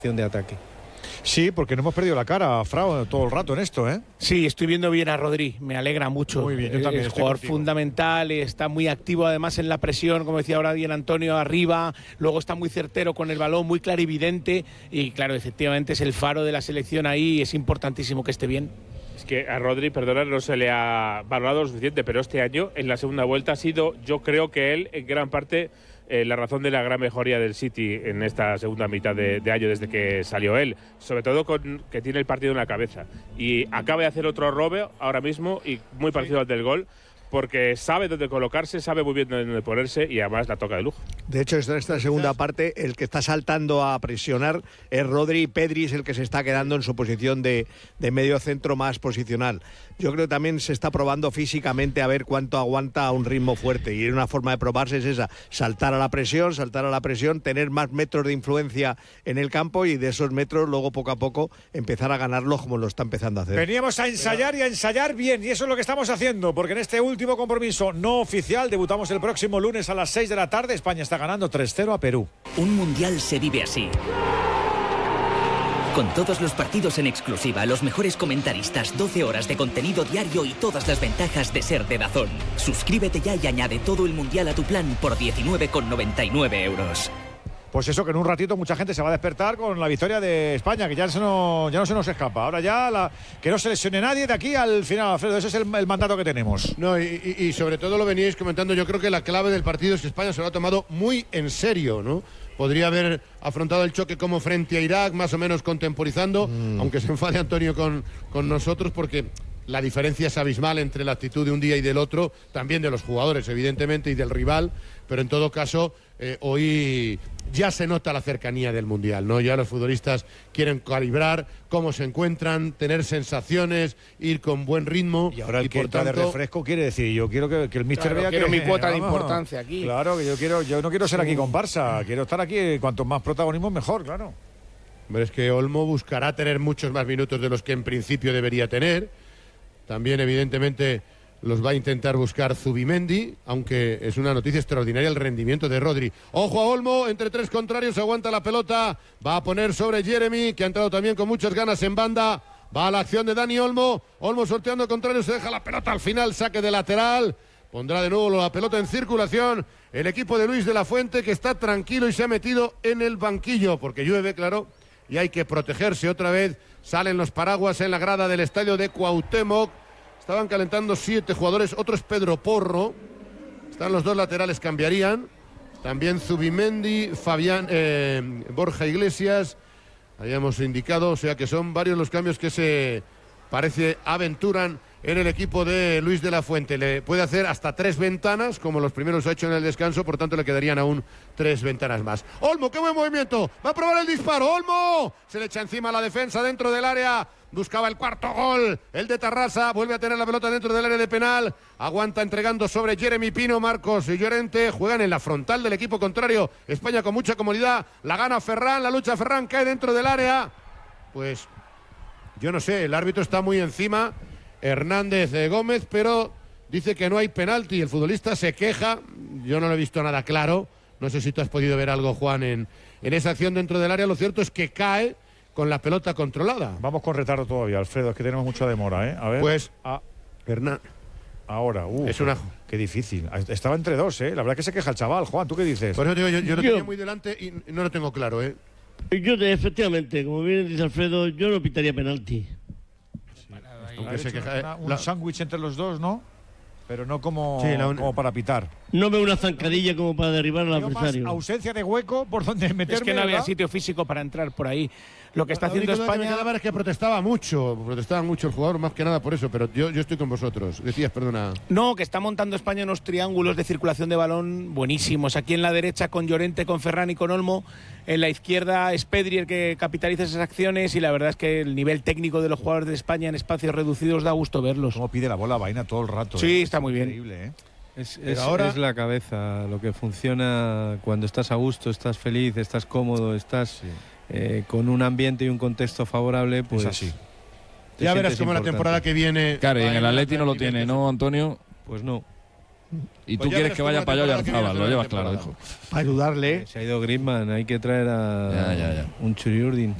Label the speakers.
Speaker 1: de ataque.
Speaker 2: Sí, porque no hemos perdido la cara, Frau, todo el rato en esto, ¿eh?
Speaker 3: Sí, estoy viendo bien a Rodri, me alegra mucho.
Speaker 2: Muy bien, yo también
Speaker 3: es jugador fundamental, está muy activo además en la presión, como decía ahora bien Antonio, arriba, luego está muy certero con el balón, muy clarividente y claro, efectivamente es el faro de la selección ahí y es importantísimo que esté bien.
Speaker 4: Es que a Rodri, perdona, no se le ha valorado lo suficiente, pero este año, en la segunda vuelta, ha sido, yo creo que él, en gran parte, la razón de la gran mejoría del City en esta segunda mitad de año desde que salió él, sobre todo con que tiene el partido en la cabeza y acaba de hacer otro robo ahora mismo y muy parecido al del gol, porque sabe dónde colocarse, sabe muy bien dónde ponerse y además la toca de lujo.
Speaker 5: De hecho, en esta segunda parte, el que está saltando a presionar es Rodri, y Pedri es el que se está quedando en su posición de medio centro más posicional. Yo creo que también se está probando físicamente a ver cuánto aguanta a un ritmo fuerte, y una forma de probarse es esa, saltar a la presión, tener más metros de influencia en el campo y de esos metros luego poco a poco empezar a ganarlos como lo está empezando a hacer.
Speaker 2: Veníamos a ensayar y a ensayar bien, y eso es lo que estamos haciendo, porque en este último compromiso no oficial debutamos el próximo lunes a las 6 de la tarde. España está ganando 3-0 a Perú.
Speaker 6: Un mundial se vive así. Con todos los partidos en exclusiva, los mejores comentaristas, 12 horas de contenido diario y todas las ventajas de ser de DAZN. Suscríbete ya y añade todo el mundial a tu plan por 19,99 €.
Speaker 2: Pues eso, que en un ratito mucha gente se va a despertar con la victoria de España, que ya no se nos escapa. Ahora ya que no se lesione nadie de aquí al final, Alfredo. Ese es el mandato que tenemos.
Speaker 7: No, y sobre todo lo veníais comentando, yo creo que la clave del partido es que España se lo ha tomado muy en serio, ¿no? Podría haber afrontado el choque como frente a Irak, más o menos contemporizando, aunque se enfade Antonio con nosotros, porque la diferencia es abismal entre la actitud de un día y del otro, también de los jugadores, evidentemente, y del rival, pero en todo caso, hoy ya se nota la cercanía del Mundial, ¿no? Ya los futbolistas quieren calibrar cómo se encuentran, tener sensaciones, ir con buen ritmo.
Speaker 2: Y ahora el que entra de refresco quiere decir, yo quiero que el míster vea
Speaker 3: quiero
Speaker 2: que
Speaker 3: mi cuota de importancia aquí.
Speaker 2: Claro, que yo no quiero ser aquí comparsa, quiero estar aquí, cuanto más protagonismo mejor, claro.
Speaker 7: Pero es que Olmo buscará tener muchos más minutos de los que en principio debería tener. También, evidentemente, los va a intentar buscar Zubimendi, aunque es una noticia extraordinaria el rendimiento de Rodri. Ojo a Olmo, entre tres contrarios, aguanta la pelota, va a poner sobre Jeremy, que ha entrado también con muchas ganas en banda. Va a la acción de Dani Olmo, Olmo sorteando contrarios, se deja la pelota al final, saque de lateral. Pondrá de nuevo la pelota en circulación el equipo de Luis de la Fuente, que está tranquilo y se ha metido en el banquillo, porque llueve, claro, y hay que protegerse otra vez. Salen los paraguas en la grada del estadio de Cuauhtémoc. Estaban calentando 7 jugadores, otro es Pedro Porro. Están los dos laterales, cambiarían. También Zubimendi, Borja Iglesias. Habíamos indicado, o sea que son varios los cambios que se aventuran en el equipo de Luis de la Fuente. Le puede hacer hasta 3 ventanas, como los primeros ha hecho en el descanso, por tanto le quedarían aún 3 ventanas más. Olmo, qué buen movimiento, va a probar el disparo, Olmo, se le echa encima la defensa dentro del área, buscaba el cuarto gol, el de Tarrasa, vuelve a tener la pelota dentro del área de penal, aguanta entregando sobre Jeremy Pino, Marcos y Llorente, juegan en la frontal del equipo contrario, España con mucha comodidad, la gana Ferran, la lucha Ferran, cae dentro del área, pues yo no sé, el árbitro está muy encima, Hernández Gómez, pero dice que no hay penalti. El futbolista se queja. Yo no lo he visto nada claro. No sé si tú has podido ver algo, Juan, en esa acción dentro del área. Lo cierto es que cae con la pelota controlada.
Speaker 2: Vamos con retardo todavía, Alfredo. Es que tenemos mucha demora, ¿eh? A ver.
Speaker 7: Pues, ahora,
Speaker 2: es una... Qué difícil. Estaba entre dos, ¿eh? La verdad es que se queja el chaval. Juan, ¿tú qué dices?
Speaker 7: Por eso digo, yo lo tenía muy delante y no lo tengo claro, ¿eh?
Speaker 8: Yo, efectivamente, como bien dice Alfredo, yo no pitaría penalti.
Speaker 2: Aunque se queja, un sándwich entre los dos, ¿no? Pero no como para pitar.
Speaker 8: No veo una zancadilla como para derribar al adversario.
Speaker 2: Ausencia de hueco por donde meterme.
Speaker 3: Es que no había sitio físico para entrar por ahí. Lo que está haciendo España...
Speaker 7: Que es que protestaba mucho el jugador, más que nada por eso, pero yo estoy con vosotros. Decías, perdona.
Speaker 3: No, que está montando España unos triángulos de circulación de balón buenísimos. Aquí en la derecha con Llorente, con Ferran y con Olmo. En la izquierda es Pedri el que capitaliza esas acciones y la verdad es que el nivel técnico de los jugadores de España en espacios reducidos da gusto verlos.
Speaker 2: Cómo pide la bola vaina todo el rato.
Speaker 3: Sí, está muy bien.
Speaker 2: Increíble, ¿eh?
Speaker 1: Es la cabeza lo que funciona cuando estás a gusto, estás feliz, estás cómodo, estás con un ambiente y un contexto favorable, pues
Speaker 2: es así.
Speaker 7: Ya verás cómo la temporada que viene...
Speaker 9: Claro, y en el Atleti no lo tiene, ¿no, Antonio?
Speaker 1: Pues no.
Speaker 9: Y
Speaker 7: Pues
Speaker 9: tú
Speaker 7: ya
Speaker 9: quieres
Speaker 7: verás
Speaker 9: que
Speaker 7: cómo
Speaker 9: vaya
Speaker 7: la
Speaker 9: para allá y
Speaker 7: temporada que viene
Speaker 9: Arzabal, lo
Speaker 7: será
Speaker 9: llevas
Speaker 7: la
Speaker 9: claro,
Speaker 7: temporada.
Speaker 9: hijo.
Speaker 5: Para ayudarle.
Speaker 1: Se ha ido Griezmann, hay que traer a
Speaker 9: Ya.
Speaker 1: un Churiurdin.